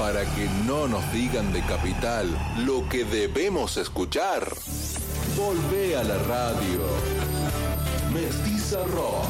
Para que no nos digan de Capital lo que debemos escuchar, volvé a la radio. Mestiza Rock.